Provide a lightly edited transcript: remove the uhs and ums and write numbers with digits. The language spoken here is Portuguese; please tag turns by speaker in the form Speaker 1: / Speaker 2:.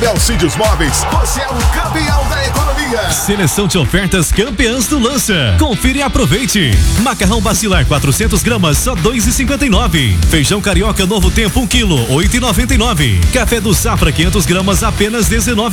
Speaker 1: Belcídios Móveis, você é o campeão da economia.
Speaker 2: Seleção de ofertas campeãs do Lança. Confira e aproveite. Macarrão Bacilar 400 gramas, só 2,59. Feijão carioca Novo Tempo 1 quilo, 8,99. Café do Safra 500 gramas, apenas 19.